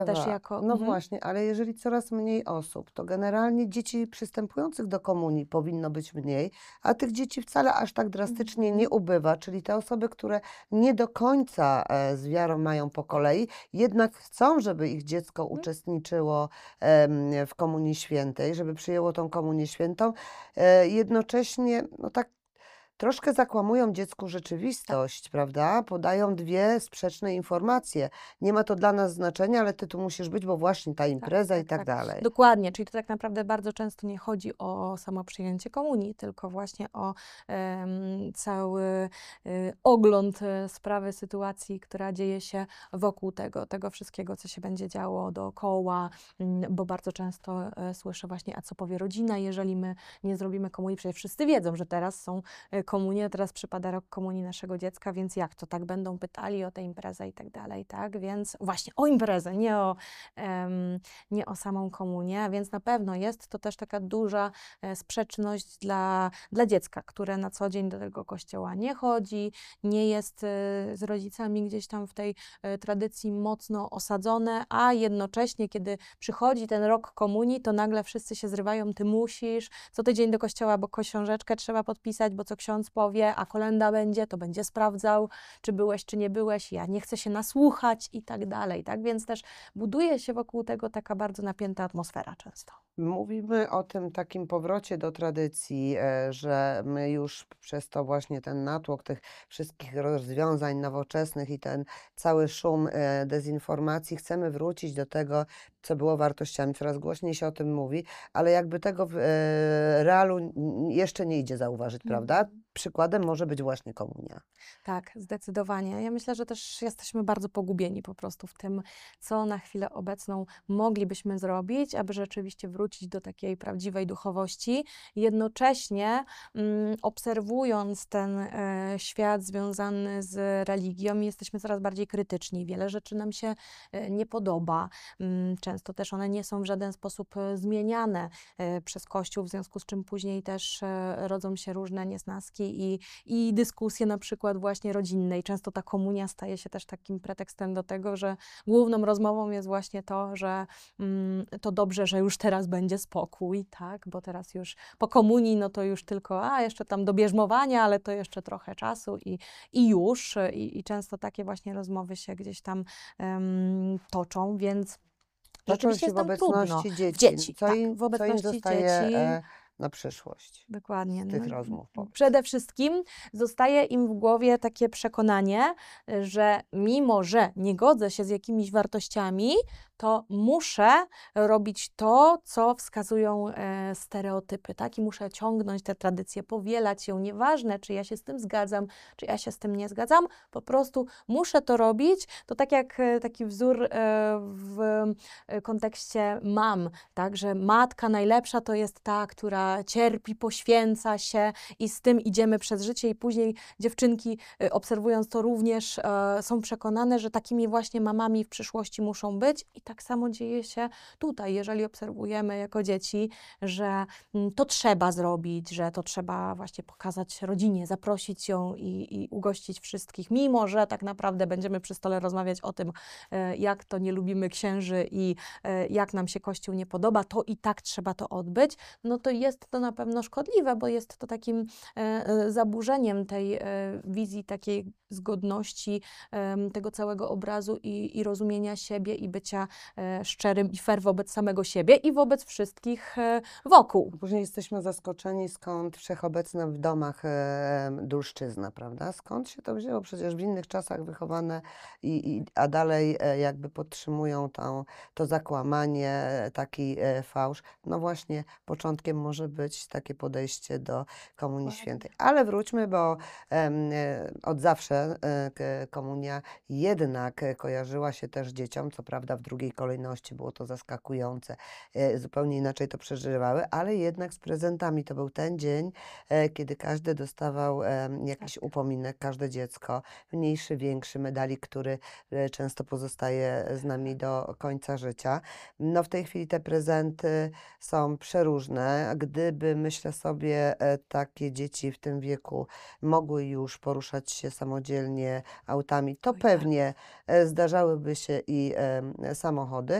też jako... No właśnie, ale jeżeli coraz mniej osób, to generalnie dzieci przystępujących do komunii powinno być mniej, a tych dzieci wcale aż tak drastycznie nie ubywa, czyli te osoby, które nie do końca z wiarą mają po kolei, jednak chcą, żeby ich dziecko uczestniczyło w Komunii Świętej, żeby przyjęło tą Komunię Świętą, jednocześnie no tak troszkę zakłamują dziecku rzeczywistość, prawda? Podają dwie sprzeczne informacje. Nie ma to dla nas znaczenia, ale ty tu musisz być, bo właśnie ta impreza i tak dalej. Dokładnie, czyli to tak naprawdę bardzo często nie chodzi o samo przyjęcie komunii, tylko właśnie o cały ogląd sprawy, sytuacji, która dzieje się wokół tego wszystkiego, co się będzie działo dookoła, bo bardzo często słyszę właśnie, a co powie rodzina, jeżeli my nie zrobimy komunii? Przecież wszyscy wiedzą, że teraz są komunie, teraz przypada rok komunii naszego dziecka, więc jak to, tak będą pytali o tę imprezę i tak dalej, tak? Więc właśnie o imprezę, nie o samą komunię, więc na pewno jest to też taka duża sprzeczność dla dziecka, które na co dzień do tego kościoła nie chodzi, nie jest z rodzicami gdzieś tam w tej tradycji mocno osadzone, a jednocześnie, kiedy przychodzi ten rok komunii, to nagle wszyscy się zrywają, ty musisz co tydzień do kościoła, bo książeczkę trzeba podpisać, bo co ksiądz powie, a kolenda będzie, to będzie sprawdzał, czy byłeś, czy nie byłeś, ja nie chcę się nasłuchać i tak dalej, tak? Więc też buduje się wokół tego taka bardzo napięta atmosfera często. Mówimy o tym takim powrocie do tradycji, że my już przez to właśnie ten natłok tych wszystkich rozwiązań nowoczesnych i ten cały szum dezinformacji chcemy wrócić do tego, co było wartościami. Coraz głośniej się o tym mówi, ale jakby tego w realu jeszcze nie idzie zauważyć, prawda? Przykładem może być właśnie komunia. Tak, zdecydowanie. Ja myślę, że też jesteśmy bardzo pogubieni po prostu w tym, co na chwilę obecną moglibyśmy zrobić, aby rzeczywiście wrócić do takiej prawdziwej duchowości. Jednocześnie obserwując ten świat związany z religią, jesteśmy coraz bardziej krytyczni. Wiele rzeczy nam się nie podoba. Często też one nie są w żaden sposób zmieniane przez Kościół, w związku z czym później też rodzą się różne niesnaski i dyskusje na przykład właśnie rodzinne. I często ta komunia staje się też takim pretekstem do tego, że główną rozmową jest właśnie to, że to dobrze, że już teraz będzie spokój, tak? Bo teraz już po komunii, no to już tylko, jeszcze tam do bierzmowania, ale to jeszcze trochę czasu i już. I często takie właśnie rozmowy się gdzieś tam toczą, więc Toczą rzeczywiście się w jest tam trudno. obecności dzieci. Dzieci, Co tak, im, w co im obecności zostaje dzieci. na przyszłość Dokładnie. z tych rozmów? Powiedz. Przede wszystkim zostaje im w głowie takie przekonanie, że mimo, że nie godzę się z jakimiś wartościami, to muszę robić to, co wskazują stereotypy, tak? I muszę ciągnąć tę tradycję, powielać ją. Nieważne, czy ja się z tym zgadzam, czy ja się z tym nie zgadzam, po prostu muszę to robić. To tak jak taki wzór w kontekście mam, tak? Że matka najlepsza to jest ta, która cierpi, poświęca się i z tym idziemy przez życie i później dziewczynki obserwując to również są przekonane, że takimi właśnie mamami w przyszłości muszą być i tak samo dzieje się tutaj, jeżeli obserwujemy jako dzieci, że to trzeba zrobić, że to trzeba właśnie pokazać rodzinie, zaprosić ją i ugościć wszystkich, mimo że tak naprawdę będziemy przy stole rozmawiać o tym, jak to nie lubimy księży i jak nam się Kościół nie podoba, to i tak trzeba to odbyć, no to jest to na pewno szkodliwe, bo jest to takim zaburzeniem tej wizji, takiej zgodności tego całego obrazu i rozumienia siebie i bycia szczerym i fair wobec samego siebie i wobec wszystkich wokół. Później jesteśmy zaskoczeni, skąd wszechobecna w domach dulszczyzna, prawda? Skąd się to wzięło? Przecież w innych czasach wychowane, a dalej jakby podtrzymują to zakłamanie, taki fałsz. No właśnie, początkiem może być takie podejście do Komunii Świętej. Ale wróćmy, bo od zawsze komunia jednak kojarzyła się też dzieciom, co prawda w drugiej kolejności było to zaskakujące, zupełnie inaczej to przeżywały, ale jednak z prezentami. To był ten dzień, kiedy każdy dostawał jakiś upominek, każde dziecko, mniejszy, większy medalik, który często pozostaje z nami do końca życia. No w tej chwili te prezenty są przeróżne. Gdyby, myślę sobie, takie dzieci w tym wieku mogły już poruszać się samodzielnie autami, to pewnie zdarzałyby się i samochody.